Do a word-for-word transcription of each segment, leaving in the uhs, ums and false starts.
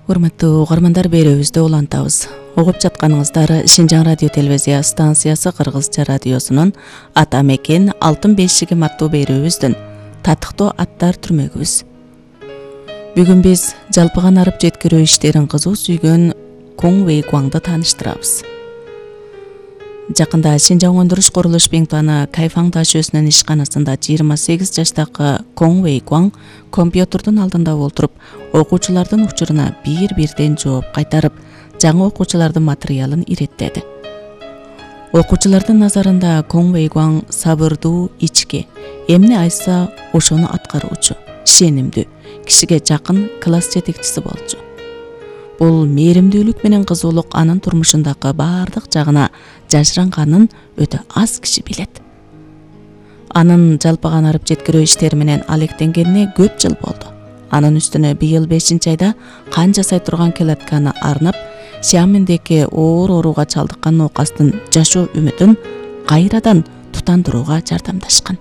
Урматтуу угармандар, берүүбүздө улантабыз. Угуп жатканыңыздар Шинжаң радио телевизия станциясы Кыргызча радиосунун Ата мекен алтын бешигим аттуу берүүбүздүн татыктуу аттар түрмөгүбүз. Бүгүн биз жалпыган арып жеткирүү иштерин кызуу сүйгөн Коң Вэй Гуаңды тааныштырабыз. Жакында Шинжаң өндүрүш курулуш Биңтуаны Кайфаң таш өсүнүн ишканасында жыйырма сегиз жаштагы Коң Вэй Гуаң компьютердун алдында отуруп, окуучулардын учуруна бир-бирден жооп кайтарып, жаңы окуучулардын материалын иреттеди. Окуучулардын назарында Коң Вэй Гуаң сабырдуу, ички, эмне айтса ошону аткаруучу, ишенимдүү, кишиге жакын класс жетекчиси болчу. Бул мээримдүүлүк менен кызуулук анын турмушундагы баардык жагына жашыранганын өтө аз киши билет. Анын жалпыган арып жеткирүү иштери менен алектенгенине көп жыл болду. Анын үстүнө быйыл бешинчи айда кан жасай турган келатканы арнап, Сиаминдеги оор ооруга чалдыккан ноокастын жашоо үмүтүн кайрадан тутандырууга жардамдашкан.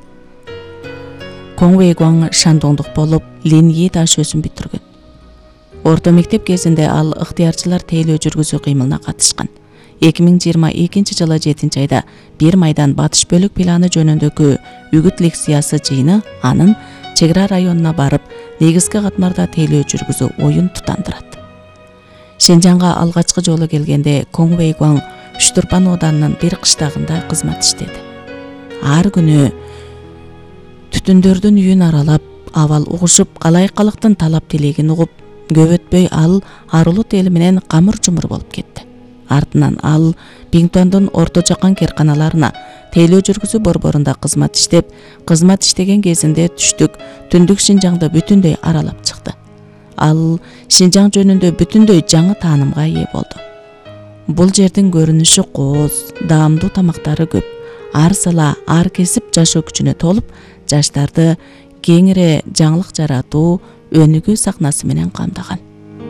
Коң Вэй Гуаң шандоңдук болуп, Линьи таш өсүн бүтүргөн. Орто мектеп кезинде ал ыктыярчылар тейлөө жүргүзүү кыймылына катышкан. эки миң жыйырма экинчи жылы жетинчи айда бир майдан батыш бөлүк планы жөнүндөгү үгүт лекциясы жыйыны анын чек ара районуна барып, негизги катмарда тейлөө жүргүзүү оюн тутандырат. Шинжаңга алгачкы жолу келгенде Коң Вэй Гуаң Үчтүрпан ооданынын бир кыштагында кызмат иштеди. Ар күнү түтүндөрдүн үйүн аралап, абал угушуп, калайкалыктын талап тилегин угуп, көп өтпөй ал арулуу тели менен камыр жумур болуп кетти. Артынан ал Биңтуандын орто жакан керканаларына тейлөө жүргүзүү борборунда кызмат иштеп, кызмат иштеген кезинде түштүк, түндүк Шинжаңды бүтүндөй аралап чыкты. Ал Шинжаң жөнүндө бүтүндөй жаңы таанымга ээ болду. Бул жердин көрүнүшү кооз, даамдуу тамактары көп, ар сала, ар кесип жашоо күчүнө толуп, жаштарды кеңире жаңылык жаратуу, өнүгүү сахнасы менен камдаган.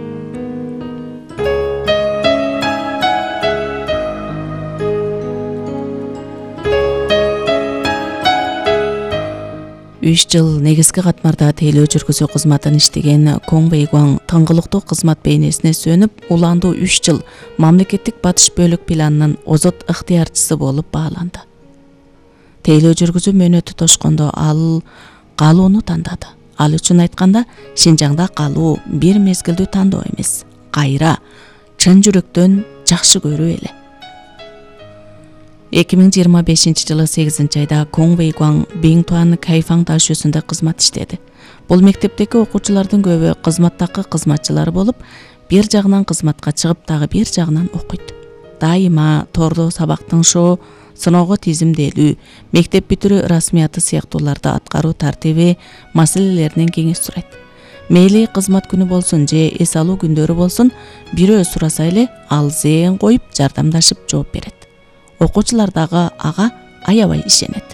үч жыл негизги катмарда тейлөө жүргүзүү кызматын иштеген Коң Вэй Гуаң тыңгылыктуу кызмат бейнесине сөнүп, уландуу үч жыл мамлекеттик батыш бөлүк планынын озот ыктыярчысы болуп бааланды. Тейлөө жүргүзүү мөөнөтү тошкондо ал калууну тандады. Ал үчүн айтканда, Шинжаңда калуу бир мезгилдүү тандоо эмес, кайра, чын жүрөктөн жакшы көрүү эле. эки миң жыйырма бешинчи жылы сегизинчи айда Коң Вэй Гуаң Биңтуан Кайфаң таш өсүндө кызмат иштеди. Бул мектептеги окуучулардын көбү кызматтагы кызматчылар болуп, бир жагынан кызматка чыгып, дагы бир жагынан окуйт. Дайыма тордо сабактын шоо, сыноого тизимделүү, мектеп бүтүрүү расмияты сыяктууларды аткаруу тартиби маселелеринен кеңеш сурайт. Мейли кызмат күнү болсун же эс алуу күндөрү болсун, бирөө сураса эле ал зээн коюп жардамдашып жооп берет. Окуучулар дагы ага аябай ишенет.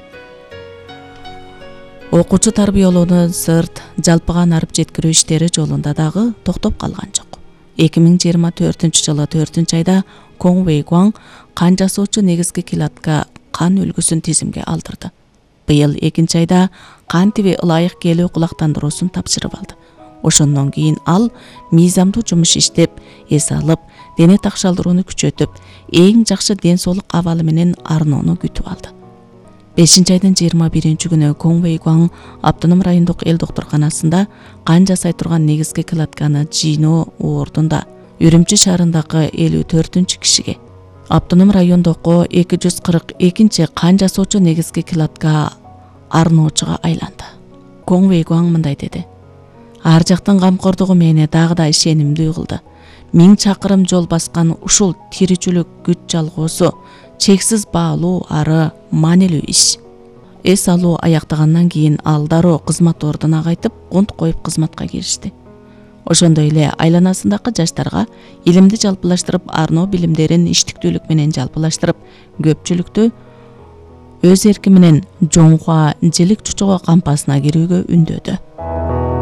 Окуучу тарбиялоонун сырт, жалпыган арып жеткирүү иштери жолунда дагы токтоп калган жок. эки миң жыйырма төртүнчү жылы төртүнчү айда Коң Вэй Гуаң кан жасоочу негизги килатка кан үлгүсүн тизимге алдырды. Быйыл экинчи айда кан тиби ылайык келүү кулактандыруусун тапшырып алды. Ошондон кийин ал мыйзамдуу жумуш иштеп, эс алып, дене такшалдырууну күчөтүп, эң жакшы ден соолук абалы менен арноону күтүп алды. бешинчи айдын жыйырма биринчи күнү Коң Вэй Гуаң автоном райондук эл доктурканасында кан жасай турган негизги килатканы жыйноо ордунда Үрүмчү шаарындагы элүү төртүнчү кишиге, автоном райондогу эки жүз кырк экинчи кан жасоочу негизги килатка арноочуга айланды. Коң Вэй Гуаң мындай деди: "Ар жактын камкордугу мени дагы да ишенимдүү кылды. Миң чакырым жол баскан ушул тиричүлүк күч жалгоосу чексиз баалуу ары маанилүү иш." Эс алуу аяктагандан кийин ал дароо кызмат ордуна кайтып, конт коюп кызматка киришти. Ошондой эле айланасындагы жаштарга илимди жалпылаштырып, арноо билимдерин иштиктүүлүк менен жалпылаштырып, көпчүлүктү өз эрки менен жоңго жилик чучуго кампасына кирүүгө үндөдү.